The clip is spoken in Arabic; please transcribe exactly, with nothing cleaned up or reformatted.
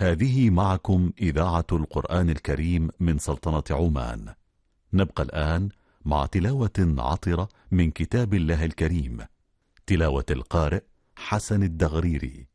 هذه معكم إذاعة القرآن الكريم من سلطنة عمان. نبقى الآن مع تلاوة عطرة من كتاب الله الكريم، تلاوة القارئ حسن الدغريري.